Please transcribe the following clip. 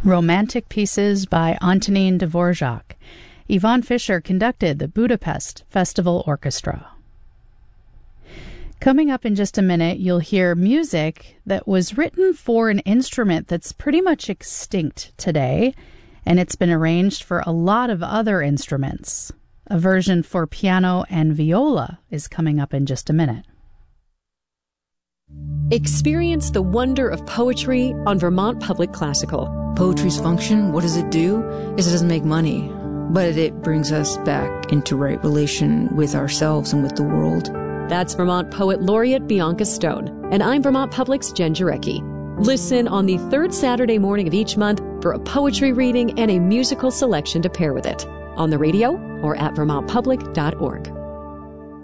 Romantic Pieces by Antonin Dvorak. Yvonne Fisher conducted the Budapest Festival Orchestra. Coming up in just a minute, you'll hear music that was written for an instrument that's pretty much extinct today, and it's been arranged for a lot of other instruments. A version for piano and viola is coming up in just a minute. Experience the wonder of poetry on Vermont Public Classical. Poetry's function, what does it do? Is it doesn't make money, but it brings us back into right relation with ourselves and with the world. That's Vermont Poet Laureate Bianca Stone, and I'm Vermont Public's Jen Jarecki. Listen on the third Saturday morning of each month for a poetry reading and a musical selection to pair with it, on the radio or at vermontpublic.org.